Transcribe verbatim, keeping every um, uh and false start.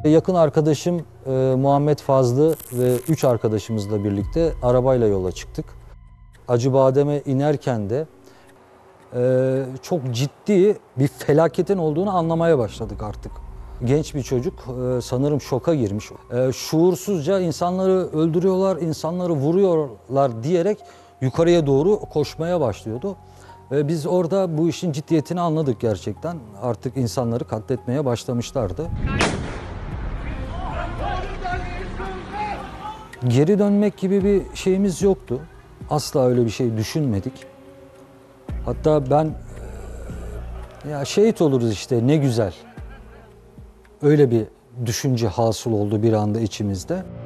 Yakın arkadaşım e, Muhammed Fazlı ve üç arkadaşımızla birlikte arabayla yola çıktık. Acıbadem'e inerken de e, çok ciddi bir felaketin olduğunu anlamaya başladık artık. Genç bir çocuk e, sanırım şoka girmiş. E, şuursuzca insanları öldürüyorlar, insanları vuruyorlar diyerek yukarıya doğru koşmaya başlıyordu. Ve biz orada bu işin ciddiyetini anladık gerçekten. Artık insanları katletmeye başlamışlardı. Geri dönmek gibi bir şeyimiz yoktu. Asla öyle bir şey düşünmedik. Hatta ben ya şehit oluruz işte ne güzel. Öyle bir düşünce hasıl oldu bir anda içimizde.